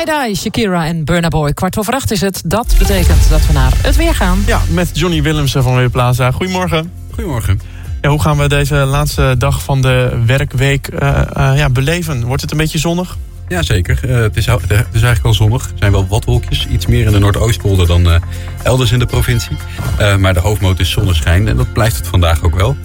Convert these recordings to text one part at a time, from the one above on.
Tie-Dye, Shakira en Burna Boy. 7:15 is het. Dat betekent dat we naar het weer gaan. Ja, met Johnny Willemsen van Weerplaza. Goedemorgen. Goedemorgen. Ja, hoe gaan we deze laatste dag van de werkweek beleven? Wordt het een beetje zonnig? Ja, zeker. Het is eigenlijk al zonnig. Er zijn wel wat wolkjes. Iets meer in de Noordoostpolder dan elders in de provincie. Maar de hoofdmoot is zonneschijn. En dat blijft het vandaag ook wel.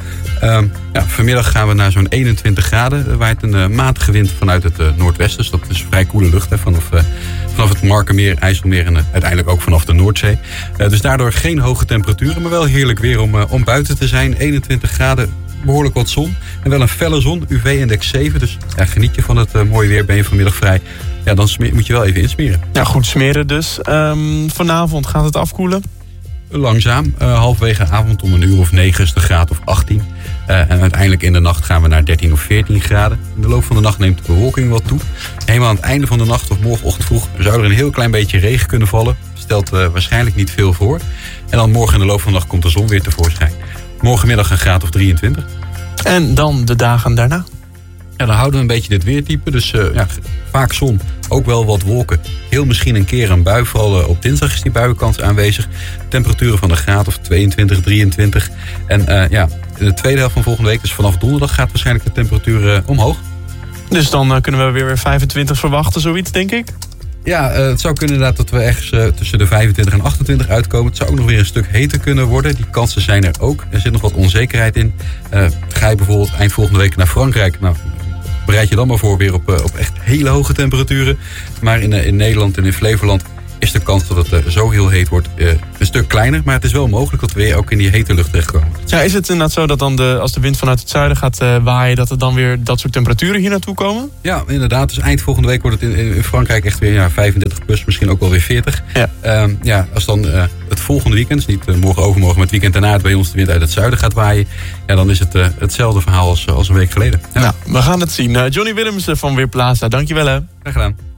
Vanmiddag gaan we naar zo'n 21 graden. Er waait een matige wind vanuit het noordwesten. Dus dat is vrij koele lucht. Hè, vanaf het Markermeer, IJsselmeer en uiteindelijk ook vanaf de Noordzee. Dus daardoor geen hoge temperaturen. Maar wel heerlijk weer om buiten te zijn. 21 graden. Behoorlijk wat zon. En wel een felle zon. UV-index 7. Dus geniet je van het mooie weer. Ben je vanmiddag vrij. Ja, dan moet je wel even insmeren. Ja, goed smeren dus. Vanavond gaat het afkoelen? Langzaam. Halverwege avond om 9:00 is de graad of 18. En uiteindelijk in de nacht gaan we naar 13 of 14 graden. In de loop van de nacht neemt de bewolking wat toe. Helemaal aan het einde van de nacht of morgenochtend vroeg zou er een heel klein beetje regen kunnen vallen. Stelt waarschijnlijk niet veel voor. En dan morgen in de loop van de nacht komt de zon weer tevoorschijn. Morgenmiddag een graad of 23. En dan de dagen daarna? Ja, dan houden we een beetje dit weertype. Dus vaak zon, ook wel wat wolken. Heel misschien een keer een bui. Vooral op dinsdag is die buienkans aanwezig. Temperaturen van een graad of 22, 23. En in de tweede helft van volgende week, dus vanaf donderdag, gaat waarschijnlijk de temperatuur omhoog. Dus dan kunnen we weer 25 verwachten, zoiets, denk ik? Ja, het zou kunnen inderdaad dat we ergens tussen de 25 en 28 uitkomen. Het zou ook nog weer een stuk heter kunnen worden. Die kansen zijn er ook. Er zit nog wat onzekerheid in. Ga je bijvoorbeeld eind volgende week naar Frankrijk. Nou, bereid je dan maar voor weer op echt hele hoge temperaturen. Maar in Nederland en in Flevoland is de kans dat het zo heel heet wordt een stuk kleiner. Maar het is wel mogelijk dat we weer ook in die hete lucht terechtkomen. Ja, is het inderdaad zo dat dan als de wind vanuit het zuiden gaat waaien, dat er dan weer dat soort temperaturen hier naartoe komen? Ja, inderdaad. Dus eind volgende week wordt het in Frankrijk echt weer 35 plus, misschien ook wel weer 40. Ja. Als dan het volgende weekend, dus niet morgen overmorgen, maar het weekend daarna bij ons de wind uit het zuiden gaat waaien, ja, dan is het hetzelfde verhaal als een week geleden. Ja. Nou, we gaan het zien. Johnny Willemsen van Weerplaza, dankjewel hè. Graag gedaan.